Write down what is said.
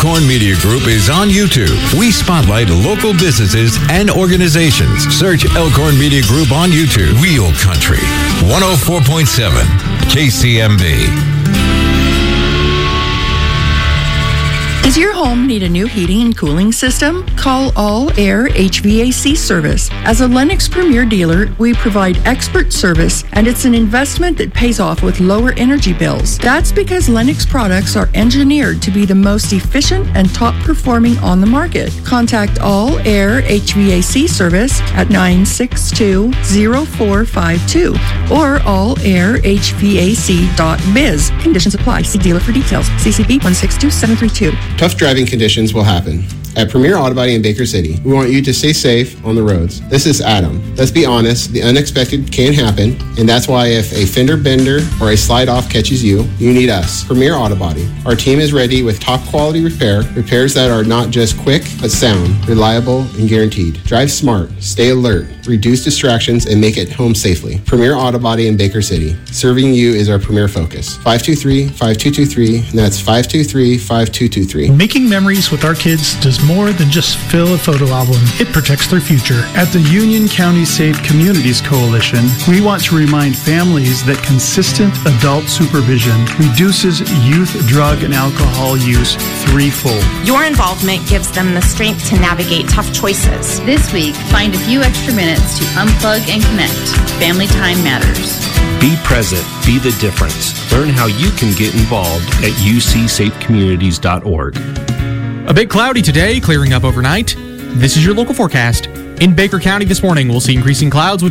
Elkhorn Media Group is on YouTube. We spotlight local businesses and organizations. Search Elkhorn Media Group on YouTube. Real Country 104.7 KCMB. Does your home need a new heating and cooling system? Call All Air HVAC Service. As a Lennox Premier dealer, we provide expert service, and it's an investment that pays off with lower energy bills. That's because Lennox products are engineered to be the most efficient and top performing on the market. Contact All Air HVAC Service at 962-0452 or allairhvac.biz. Conditions apply. See dealer for details. CCB 162732. Tough driving conditions will happen. At Premier Auto Body in Baker City, we want you to stay safe on the roads. This is Adam. Let's be honest, the unexpected can happen, and that's why if a fender bender or a slide off catches you, you need us, Premier Auto Body. Our team is ready with top quality repairs that are not just quick, but sound, reliable, and guaranteed. Drive smart, stay alert, reduce distractions, and make it home safely. Premier Auto Body in Baker City. Serving you is our premier focus. 523-5223, and that's 523-5223. Making memories with our kids does more than just fill a photo album. It protects their future. At the Union County Safe Communities Coalition, we want to remind families that consistent adult supervision reduces youth drug and alcohol use threefold. Your involvement gives them the strength to navigate tough choices. This week, find a few extra minutes to unplug and connect. Family time matters. Be present. Be the difference. Learn how you can get involved at ucsafecommunities.org. A bit cloudy today, clearing up overnight. This is your local forecast. In Baker County this morning, we'll see increasing clouds with